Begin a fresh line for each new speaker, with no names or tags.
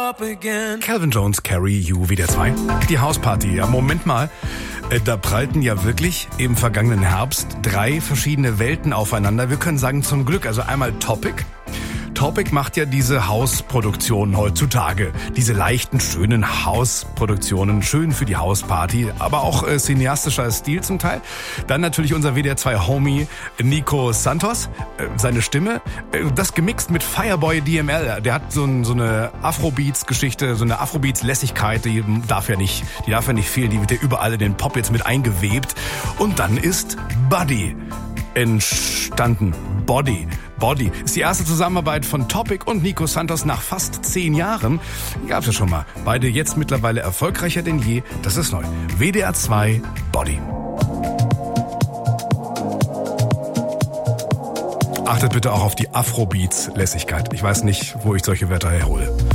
Calvin Jones, Carry You, wieder 2. Die Hausparty. Ja, Moment mal. Da prallten ja wirklich im vergangenen Herbst 3 verschiedene Welten aufeinander. Wir können sagen zum Glück, also einmal Topic. Topic macht ja diese Hausproduktionen heutzutage. Diese leichten, schönen Hausproduktionen. Schön für die Hausparty, aber auch cineastischer Stil zum Teil. Dann natürlich unser WDR 2 Homie Nico Santos. Seine Stimme, das gemixt mit Fireboy DML. Der hat so eine Afrobeats-Geschichte, so eine Afrobeats-Lässigkeit, die darf ja nicht fehlen. Die wird ja überall in den Pop jetzt mit eingewebt. Und dann ist Buddy entstanden. Body ist die erste Zusammenarbeit von Topic und Nico Santos nach fast 10 Jahren. Gab's ja schon mal. Beide jetzt mittlerweile erfolgreicher denn je. Das ist neu. WDR 2 Body. Achtet bitte auch auf die Afrobeats-Lässigkeit. Ich weiß nicht, wo ich solche Wörter herhole.